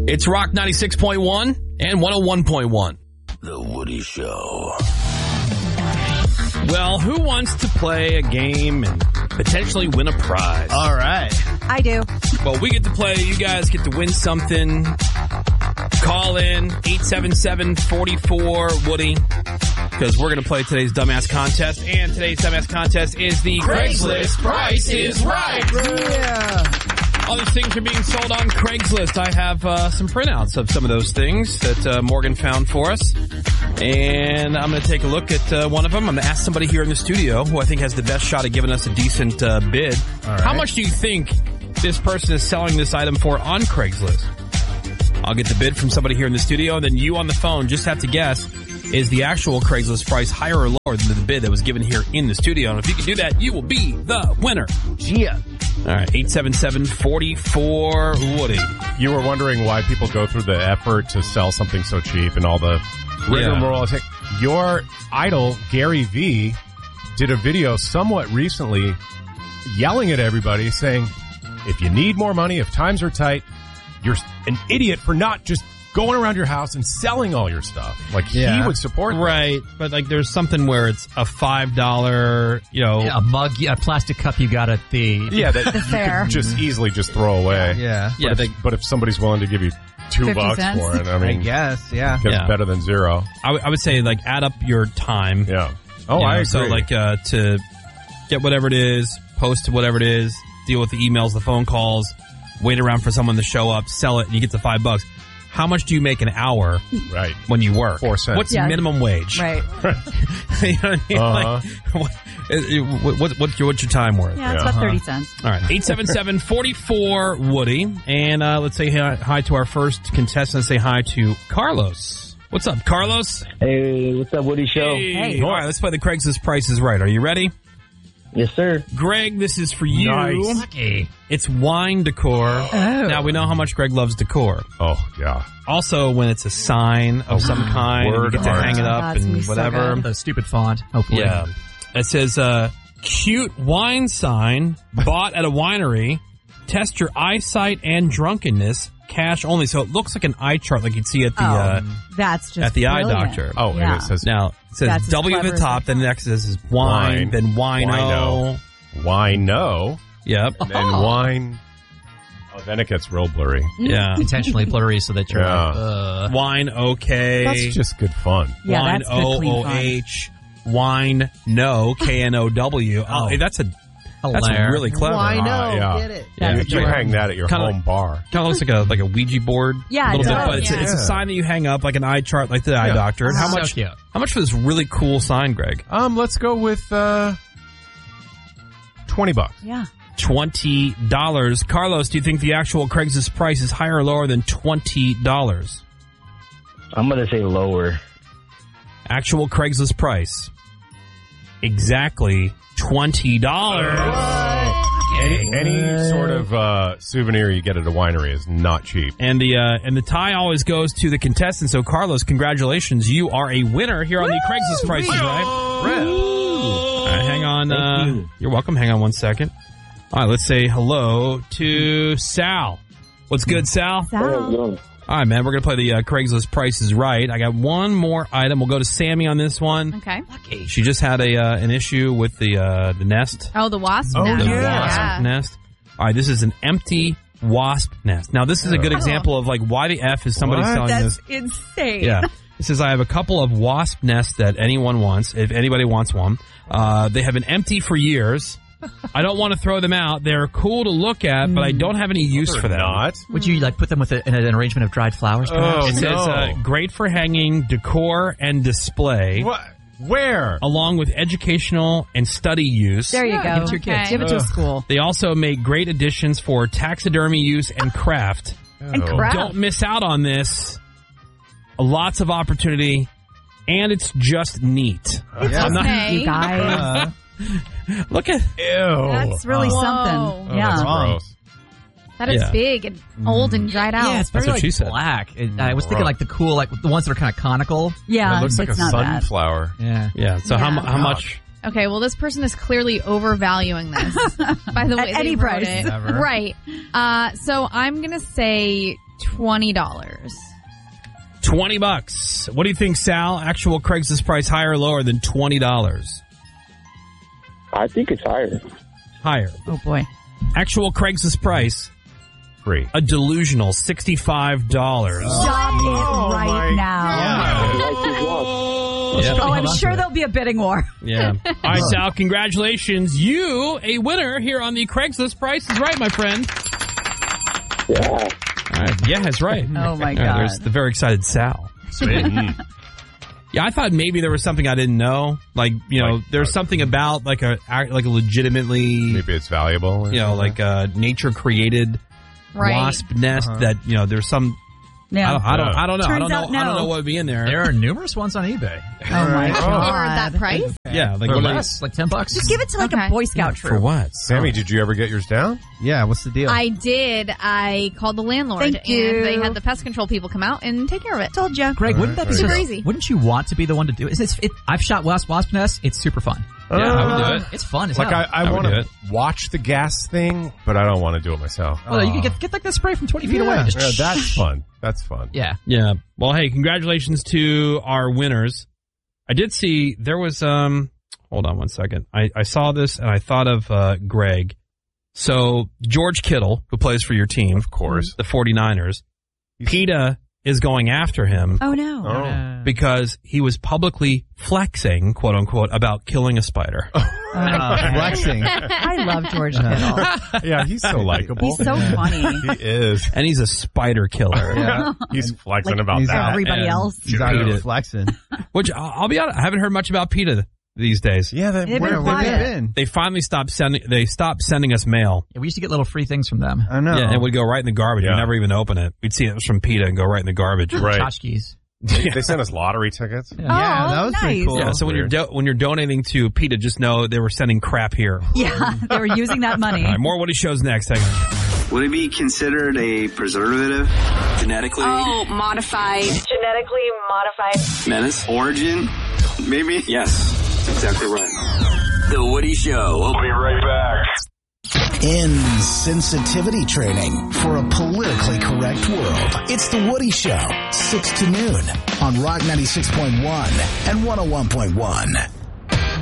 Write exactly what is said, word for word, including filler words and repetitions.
It's Rock ninety-six point one and one oh one point one. The Woody Show. Well, who wants to play a game and potentially win a prize? All right. I do. Well, we get to play. You guys get to win something. Call in eight seven seven, four four, Woody. Because we're going to play today's Dumbass Contest. And today's Dumbass Contest is the Craigslist Price is Right. Yeah. All these things are being sold on Craigslist. I have uh, some printouts of some of those things that uh, Morgan found for us. And I'm going to take a look at uh, one of them. I'm going to ask somebody here in the studio who I think has the best shot at giving us a decent uh, bid. All right. How much do you think this person is selling this item for on Craigslist? I'll get the bid from somebody here in the studio, and then you on the phone just have to guess, is the actual Craigslist price higher or lower than the bid that was given here in the studio? And if you can do that, you will be the winner. Yeah. All right, eight seven seven, four four, Woody. You were wondering why people go through the effort to sell something so cheap and all the rigmarole. Yeah. Your idol, Gary Vee, did a video somewhat recently yelling at everybody saying, if you need more money, if times are tight, you're an idiot for not just going around your house and selling all your stuff. Like, Yeah. he would support that. Right, but like there's something where it's a five dollar, you know. Yeah, a mug, a plastic cup you got at the... Yeah, that you fair. could just easily just throw away. Yeah. Yeah, But, they, if, but if somebody's willing to give you two fifty bucks cents? for it, I I mean, guess, yeah. it's Yeah. better than zero. I, w- I would say like add up your time. Yeah. Oh, You I know, agree. So like uh, to get whatever it is, post whatever it is, deal with the emails, the phone calls, wait around for someone to show up, sell it, and you get the five bucks. How much do you make an hour right. when you work? Four cents. What's Yeah. minimum wage? Right. You know what I mean? Uh-huh. Like, what, what, what, what's, your, what's your time worth? Yeah, it's Yeah. about thirty cents. All right, eight seven seven, four four, Woody. And uh, let's say hi, hi to our first contestant. Say hi to Carlos. What's up, Carlos? Hey, what's up, Woody Show? Hey. All right, let's play the Craigslist Price is Right. Are you ready? Yes, sir. Greg, this is for you. Nice. Lucky. It's wine decor. Now, we know how much Greg loves decor. Oh, yeah. Also, when it's a sign of some kind, and you Word get to art. hang it up That's gonna and be so whatever. good. The stupid font, hopefully. Yeah. It says, uh, cute wine sign bought at a winery. Test your eyesight and drunkenness. Cash only. So it looks like an eye chart like you'd see at the, Oh, uh, That's just at the eye brilliant. doctor. Oh, Yeah. and it says now, it says That's as W at clever the as top, I then the next says is wine, Wine. then wino. Wino. wino, Yep. and wine. Oh, then it gets real blurry. Yeah. Intentionally blurry so that you're Yeah. like, uh, Wine okay. That's just good fun. Yeah, Wine that's the O clean O font. H. Wine no K N O W. Oh, hey, that's a that's hilarious. really clever. Why Ah, no? yeah. Get it. Yeah, You, it's you like- hang that at your Kinda home like- bar. Kind of looks like a like a Ouija board. Yeah, a it little bit, does, but it's, a, yeah. it's a sign that you hang up like an eye chart, like the eye Yeah. doctor. And how So much? cute. How much for this really cool sign, Greg? Um, let's go with uh, twenty bucks. Yeah. Twenty dollars. Carlos, do you think the actual Craigslist price is higher or lower than twenty dollars? I'm going to say lower. Actual Craigslist price. Exactly twenty dollars. Any, any sort of uh, souvenir you get at a winery is not cheap. And the uh, and the tie always goes to the contestant. So, Carlos, congratulations. You are a winner here on the Craigslist Price is Right. All right, hang on. Uh, you. You're welcome. Hang on one second. All right, let's say hello to Sal. What's good, Sal? Sal. All right, man. We're going to play the uh, Craigslist Price is Right. I got one more item. We'll go to Sammy on this one. Okay. She just had a uh, an issue with the uh, the nest. Oh, the wasp Oh, nest. The yeah. wasp nest. All right, this is an empty wasp nest. Now, this is a good Oh. example of like why the F is somebody What? selling That's this. insane. Yeah. It says, I have a couple of wasp nests that anyone wants, if anybody wants one. Uh, they have been empty for years. I don't want to throw them out. They're cool to look at, but I don't have any use They're for them. not. Would you like put them with a, in an arrangement of dried flowers? Perhaps? Oh, It says, no. uh, great for hanging, decor, and display, What? Where? along with educational and study use. There you Yeah, go. give it to your kids. Give it to a school. They also make great additions for taxidermy use and craft. And Oh. crap. Don't miss out on this. Lots of opportunity, and it's just neat. Yeah. I'm not- Okay. You guys. Look at Ew. That's really Whoa. something. Oh, Yeah. that's Wrong. gross. That is Yeah. big and old and dried out. Yeah, it's very That's what like she said. black. It, I was thinking like the cool, like the ones that are kind of conical. Yeah. It looks like it's a not bad. sunflower. Yeah. yeah. So how Yeah. mu- how much? Okay, well, this person is clearly overvaluing this. By the way, At they any wrote price. it. Never. Right. Uh, so I'm going to say twenty dollars. twenty bucks. What do you think, Sal? Actual Craigslist price higher or lower than twenty dollars? I think it's higher. Higher. Oh, boy. Actual Craigslist price, Free. a delusional sixty-five dollars. Stop it right now. Yeah. Oh, I'm sure there'll be a bidding war. Yeah. All right, Sal, congratulations. You, a winner here on the Craigslist Price is Right, my friend. Yeah. All right. Yeah, that's right. Oh, my Yeah, God. there's the very excited Sal. Sweet. Yeah, I thought maybe there was something I didn't know. Like, you know, Like, there's uh, something about like a like a legitimately, Maybe it's valuable. or you know, something. like a nature created Right. wasp nest that, you know, there's some Yeah. I don't I don't, I don't know. I Turns don't know out I don't no. know what would be in there. There are numerous ones on eBay. Oh, my For God. that price? Yeah, like For what are less, like ten bucks. Just give it to like Okay. a Boy Scout for troop. what? Sammy, did you ever get yours down? Yeah, what's the deal? I did. I called the landlord, Thank you. and they had the pest control people come out and take care of it. Told you. Greg, wouldn't that be Super so easy. Wouldn't you want to be the one to do it? It's, it's, it I've shot wasp, wasp nests. It's super fun. Yeah, I would do it. It's fun. It's Like, I, I, I would want do to watch the gas thing, but I don't want to do it myself. Well, you can get get like the spray from twenty feet away. Yeah, Just yeah, that's fun. That's fun. yeah. Yeah. Well, hey, congratulations to our winners. I did see there was um hold on one second. I, I saw this and I thought of uh Greg. So George Kittle, who plays for your team, Of course. the 49ers, PETA is going after him Oh, no. Oh. because he was publicly flexing, quote unquote, about killing a spider. Uh, flexing. I love George Kittle. Yeah, he's so likable. He's so funny. He is. And he's a spider killer. Yeah. He's flexing Like, about he's that. Everybody and- else. He's out PETA. here flexing. Which I'll I'll be honest, I haven't heard much about PETA these days. Yeah, they, They've where been have they quiet. been? They finally stopped sending. They stopped sending us mail. Yeah, we used to get little free things from them. I know. Yeah, and it would go right in the garbage. Yeah. We'd never even open it. We'd see it was from PETA and go right in the garbage. Right. Tchotchkes. They, they sent us lottery tickets. Yeah. Yeah, Oh, that was pretty nice. cool. Yeah, so when you're do- when you're donating to PETA, just know they were sending crap here. All Yeah, they were using that money. right, more Woody shows next. Hang on. Would it be considered a preservative? Genetically? Oh, modified. Genetically modified. Menace? Origin? Maybe? Yes, exactly right. The Woody Show. We'll be right back. Insensitivity training for a politically correct world. It's The Woody Show, six to noon on Rock ninety-six point one and one oh one point one.